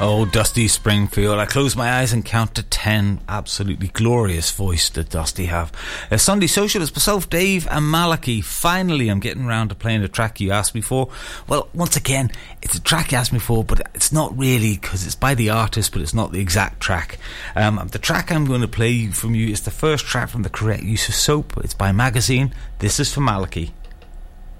Oh, Dusty Springfield. I close my eyes and count to 10. Absolutely glorious voice that Dusty have. Sunday Socialist, myself, Dave and Malachi. Finally, I'm getting around to playing a track you asked me for. Well, once again, it's a track you asked me for, but it's not really, because it's by the artist, but it's not the exact track. The track I'm going to play from you is the first track from The Correct Use of Soap. It's by Magazine. This is for Malachi.